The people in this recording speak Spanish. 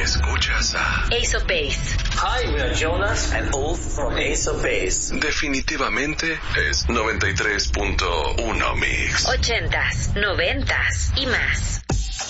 Escuchas a Ace of Base. Hi, we are Jonas and Ulf from Ace of Base. Definitivamente es 93.1 Mix. 80s, 90s y más.